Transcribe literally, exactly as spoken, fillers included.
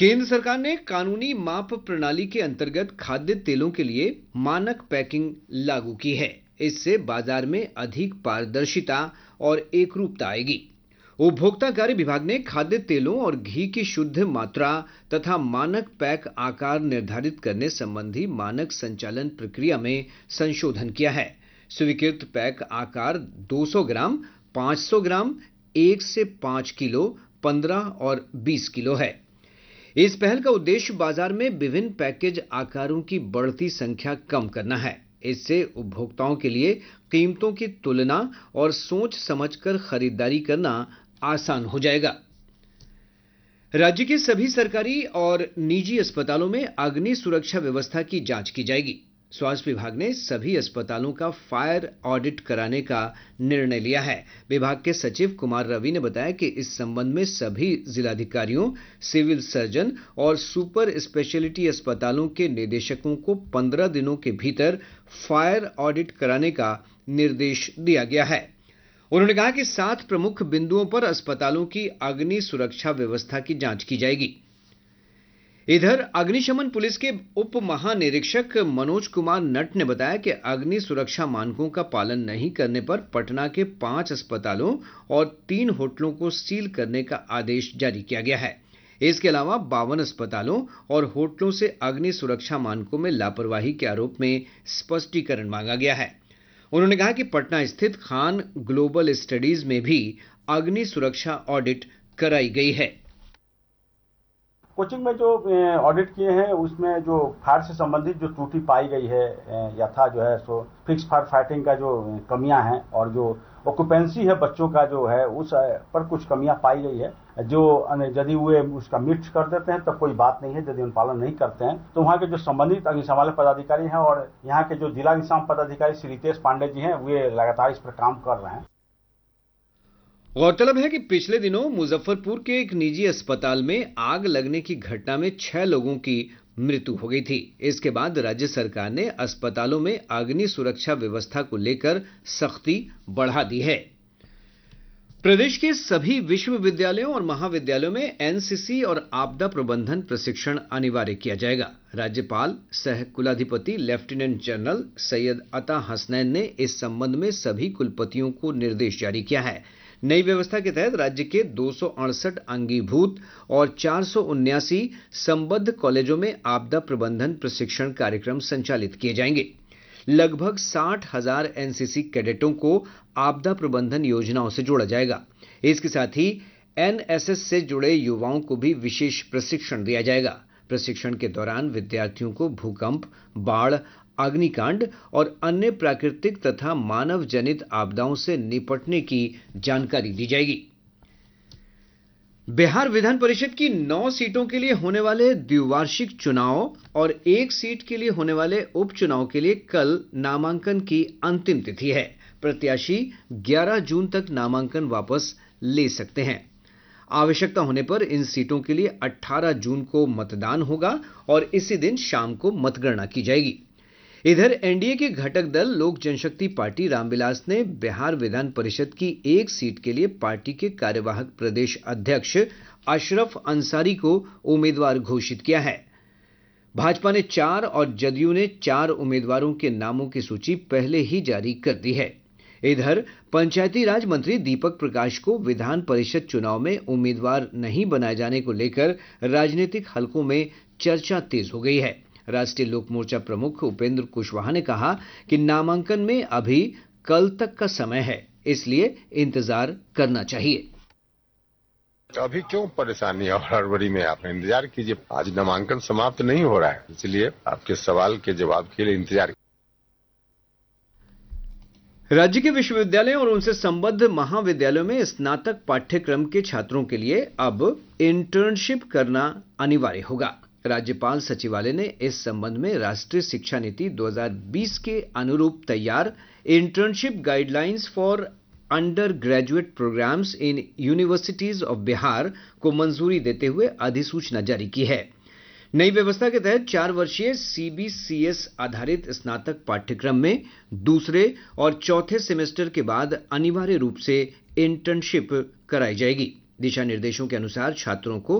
केंद्र सरकार ने कानूनी माप प्रणाली के अंतर्गत खाद्य तेलों के लिए मानक पैकिंग लागू की है। इससे बाजार में अधिक पारदर्शिता और एकरूपता आएगी। उपभोक्ता कार्य विभाग ने खाद्य तेलों और घी की शुद्ध मात्रा तथा मानक पैक आकार निर्धारित करने संबंधी मानक संचालन प्रक्रिया में संशोधन किया है। स्वीकृत पैक आकार दो सौ ग्राम, पाँच सौ ग्राम, एक से पाँच किलो, पंद्रह और बीस किलो है। इस पहल का उद्देश्य बाजार में विभिन्न पैकेज आकारों की बढ़ती संख्या कम करना है। इससे उपभोक्ताओं के लिए कीमतों की तुलना और सोच समझकर खरीदारी करना आसान हो जाएगा। राज्य के सभी सरकारी और निजी अस्पतालों में अग्नि सुरक्षा व्यवस्था की जांच की जाएगी। स्वास्थ्य विभाग ने सभी अस्पतालों का फायर ऑडिट कराने का निर्णय लिया है। विभाग के सचिव कुमार रवि ने बताया कि इस संबंध में सभी जिलाधिकारियों, सिविल सर्जन और सुपर स्पेशलिटी अस्पतालों के निदेशकों को पंद्रह दिनों के भीतर फायर ऑडिट कराने का निर्देश दिया गया है। उन्होंने कहा कि सात प्रमुख बिंदुओं पर अस्पतालों की अग्नि सुरक्षा व्यवस्था की जांच की जाएगी। इधर अग्निशमन पुलिस के उप महानिरीक्षक मनोज कुमार नट ने बताया कि अग्नि सुरक्षा मानकों का पालन नहीं करने पर पटना के पांच अस्पतालों और तीन होटलों को सील करने का आदेश जारी किया गया है। इसके अलावा बावन अस्पतालों और होटलों से अग्नि सुरक्षा मानकों में लापरवाही के आरोप में स्पष्टीकरण मांगा गया है। उन्होंने कहा कि पटना स्थित खान ग्लोबल स्टडीज में भी अग्नि सुरक्षा ऑडिट कराई गई है। कोचिंग में जो ऑडिट किए हैं उसमें जो फायर से संबंधित जो त्रुटि पाई गई है यथा जो है सो फिक्स फायर फाइटिंग का जो कमियां हैं और जो ऑक्यूपेंसी है बच्चों का जो है उस पर कुछ कमियां पाई गई है। जो यदि वे उसका मीट कर देते हैं तब कोई बात नहीं है, यदि उन पालन नहीं करते हैं तो वहाँ के जो संबंधित अग्निशमन पदाधिकारी हैं और यहाँ के जो जिला अग्निशमन पदाधिकारी श्री रितेश पांडे जी हैं वे लगातार इस पर काम कर रहे हैं। गौरतलब है कि पिछले दिनों मुजफ्फरपुर के एक निजी अस्पताल में आग लगने की घटना में छह लोगों की मृत्यु हो गई थी। इसके बाद राज्य सरकार ने अस्पतालों में अग्नि सुरक्षा व्यवस्था को लेकर सख्ती बढ़ा दी है। प्रदेश के सभी विश्वविद्यालयों और महाविद्यालयों में एनसीसी और आपदा प्रबंधन प्रशिक्षण अनिवार्य किया जाएगा। राज्यपाल सह कुलाधिपति लेफ्टिनेंट जनरल सैयद अता हसनैन ने इस संबंध में सभी कुलपतियों को निर्देश जारी किया है। नई व्यवस्था के तहत राज्य के दो सौ अड़सठ अंगीभूत और चार सौ उन्यासी संबद्ध कॉलेजों में आपदा प्रबंधन प्रशिक्षण कार्यक्रम संचालित किए जाएंगे। लगभग साठ हजार एनसीसी कैडेटों को आपदा प्रबंधन योजनाओं से जोड़ा जाएगा। इसके साथ ही एनएसएस से जुड़े युवाओं को भी विशेष प्रशिक्षण दिया जाएगा। प्रशिक्षण के दौरान विद्यार्थियों को भूकंप, बाढ़, अग्निकांड और अन्य प्राकृतिक तथा मानव जनित आपदाओं से निपटने की जानकारी दी जाएगी। बिहार विधान परिषद की नौ सीटों के लिए होने वाले द्विवार्षिक चुनाव और एक सीट के लिए होने वाले उपचुनाव के लिए कल नामांकन की अंतिम तिथि है। प्रत्याशी ग्यारह जून तक नामांकन वापस ले सकते हैं। आवश्यकता होने पर इन सीटों के लिए अठारह जून को मतदान होगा और इसी दिन शाम को मतगणना की जाएगी। इधर एनडीए के घटक दल लोक जनशक्ति पार्टी रामविलास ने बिहार विधान परिषद की एक सीट के लिए पार्टी के कार्यवाहक प्रदेश अध्यक्ष अशरफ अंसारी को उम्मीदवार घोषित किया है। भाजपा ने चार और जदयू ने चार उम्मीदवारों के नामों की सूची पहले ही जारी कर दी है। इधर पंचायती राज मंत्री दीपक प्रकाश को विधान परिषद चुनाव में उम्मीदवार नहीं बनाए जाने को लेकर राजनीतिक हलकों में चर्चा तेज हो गई है। राष्ट्रीय लोक मोर्चा प्रमुख उपेंद्र कुशवाहा ने कहा कि नामांकन में अभी कल तक का समय है, इसलिए इंतजार करना चाहिए। अभी क्यों परेशानी और हड़बड़ी में आप इंतजार कीजिए। आज नामांकन समाप्त नहीं हो रहा है, इसलिए आपके सवाल के जवाब के लिए इंतजार। राज्य के विश्वविद्यालयों और उनसे संबद्ध महाविद्यालयों में स्नातक पाठ्यक्रम के छात्रों के लिए अब इंटर्नशिप करना अनिवार्य होगा। राज्यपाल सचिवालय ने इस संबंध में राष्ट्रीय शिक्षा नीति दो हज़ार बीस के अनुरूप तैयार internship guidelines for under graduate programmes in universities of Bihar को मंजूरी देते हुए अधिसूचना जारी की है। नई व्यवस्था के तहत चार वर्षीय सीबीसीएस आधारित स्नातक पाठ्यक्रम में दूसरे और चौथे सेमेस्टर के बाद अनिवार्य रूप से इंटर्नशिप कराई जाएगी। दिशा निर्देशों के अनुसार छात्रों को